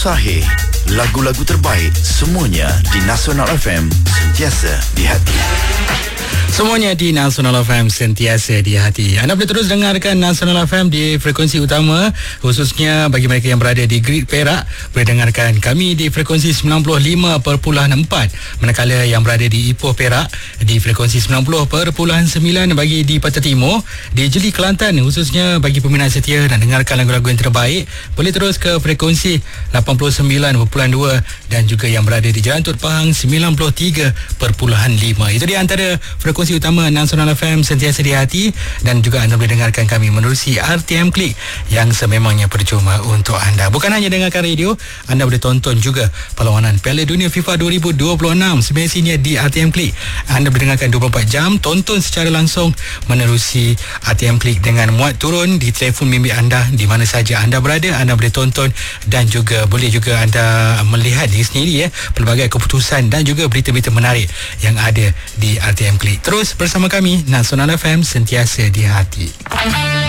Sahih, lagu-lagu terbaik semuanya di Nasional FM, sentiasa di hati. Semuanya di Nasional FM, sentiasa di hati. Anda boleh terus dengarkan Nasional FM di frekuensi utama, khususnya bagi mereka yang berada di Grid Perak, boleh dengarkan kami di frekuensi 95.4, manakala yang berada di Ipoh Perak di frekuensi 90.9 bagi di Pantai Timur. Di Jeli Kelantan, khususnya bagi peminat setia dan dengarkan lagu-lagu yang terbaik, boleh terus ke frekuensi 89.2 dan juga yang berada di Jelantut Pahang 93.5. Itu di antara frekuensi utama Nasional FM, sentiasa di hati. Dan juga anda boleh dengarkan kami menerusi RTM Klik yang sememangnya percuma untuk anda. Bukan hanya dengarkan radio, anda boleh tonton juga perlawanan Piala Dunia FIFA 2026 semestinya di RTM Klik. Anda boleh dengarkan 24 jam, tonton secara langsung menerusi RTM Klik dengan muat turun di telefon bimbit anda. Di mana saja anda berada, anda boleh tonton dan juga boleh juga anda melihat diri sendiri pelbagai keputusan dan juga berita-berita menarik yang ada di RTM Klik. Terus bersama kami, Nasional FM, sentiasa di hati.